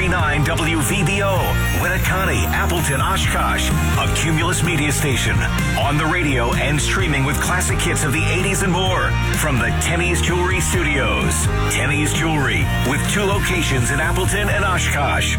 1039 WVBO, Winnicott, Appleton, Oshkosh, a Cumulus media station. On the radio and streaming with classic hits of the 80s and more. From the Tenney's Jewelry Studios. Tenney's Jewelry, with 2 locations in Appleton and Oshkosh.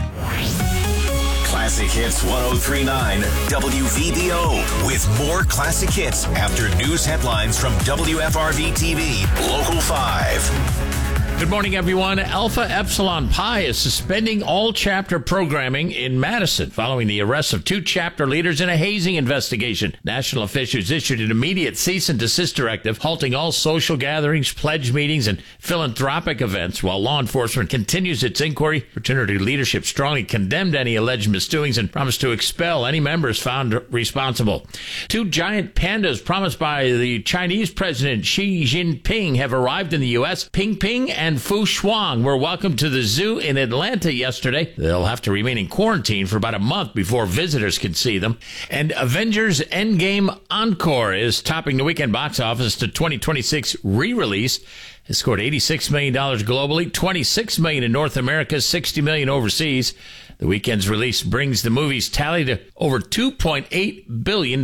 Classic Hits 1039 WVBO, with more classic hits after news headlines from WFRB TV, Local 5. Good morning, everyone. Alpha Epsilon Pi is suspending all chapter programming in Madison following the arrest of 2 chapter leaders in a hazing investigation. National officials issued an immediate cease and desist directive, halting all social gatherings, pledge meetings, and philanthropic events, while law enforcement continues its inquiry. Fraternity leadership strongly condemned any alleged misdoings and promised to expel any members found responsible. 2 giant pandas promised by the Chinese President Xi Jinping have arrived in the U.S. Ping Ping and Fu Shuang were welcomed to the zoo in Atlanta yesterday. They'll have to remain in quarantine for about a month before visitors can see them. And Avengers Endgame Encore is topping the weekend box office to 2026 re-release. It scored $86 million globally, $26 million in North America, $60 million overseas. The weekend's release brings the movie's tally to over $2.8 billion.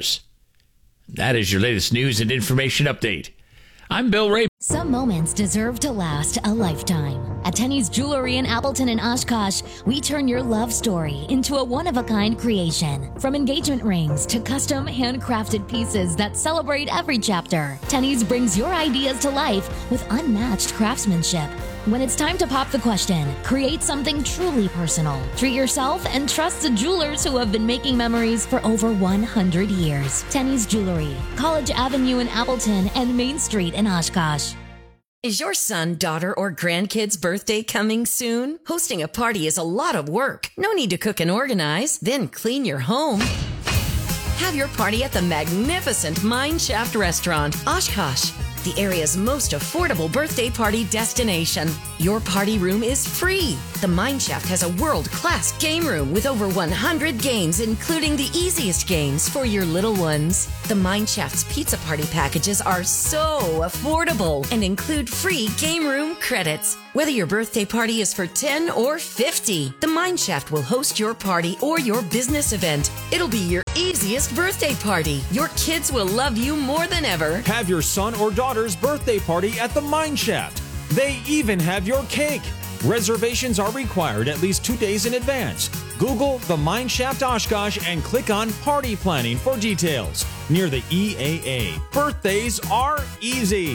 That is your latest news and information update. I'm Bill Ray. Some moments deserve to last a lifetime. At Tenney's Jewelry in Appleton and Oshkosh, we turn your love story into a one-of-a-kind creation. From engagement rings to custom handcrafted pieces that celebrate every chapter, Tenney's brings your ideas to life with unmatched craftsmanship. When it's time to pop the question, create something truly personal. Treat yourself and trust the jewelers who have been making memories for over 100 years. Tenney's Jewelry, College Avenue in Appleton and Main Street in Oshkosh. Is your son, daughter, or grandkid's birthday coming soon? Hosting a party is a lot of work. No need to cook and organize, then clean your home. Have your party at the magnificent Mine Shaft Restaurant, Oshkosh, the area's most affordable birthday party destination. Your party room is free. The Mine Shaft has a world-class game room with over 100 games, including the easiest games for your little ones. The Mine Shaft's pizza party packages are so affordable and include free game room credits. Whether your birthday party is for 10 or 50, the Mine Shaft will host your party or your business event. It'll be your easiest birthday party. Your kids will love you more than ever. Have your son or daughter's birthday party at the Mine Shaft. They even have your cake. Reservations are required at least 2 days in advance. Google the Mine Shaft Oshkosh and click on Party Planning for details. Near the EAA. Birthdays are easy.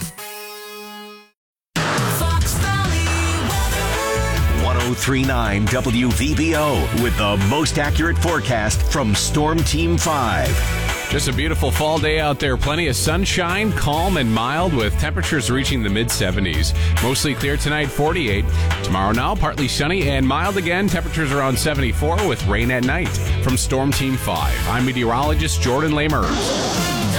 Fox Valley Weather. 1039 WVBO, with the most accurate forecast from Storm Team 5. Just a beautiful fall day out there. Plenty of sunshine, calm and mild, with temperatures reaching the mid-70s. Mostly clear tonight, 48. Tomorrow now, partly sunny and mild again. Temperatures around 74 with rain at night. From Storm Team 5, I'm meteorologist Jordan Lamer.